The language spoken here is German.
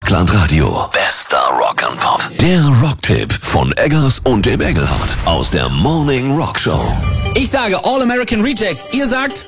Rockland Radio. Bester Rock and Pop. Der Rocktipp von Eggers und dem Engelhardt aus der Morning Rock Show. Ich sage All American Rejects. Ihr sagt